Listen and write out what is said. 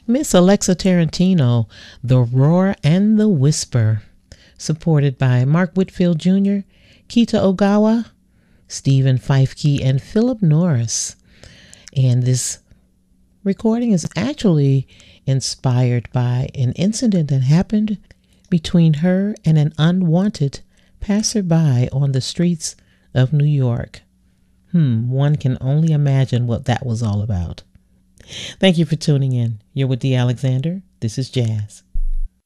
Miss Alexa Tarantino, The Roar and the Whisper, supported by Mark Whitfield Jr., Kita Ogawa, Stephen Fifekey, and Philip Norris. And this recording is actually inspired by an incident that happened between her and an unwanted passerby on the streets of New York. One can only imagine what that was all about. Thank you for tuning in. You're with Dee Alexander. This is Jazz.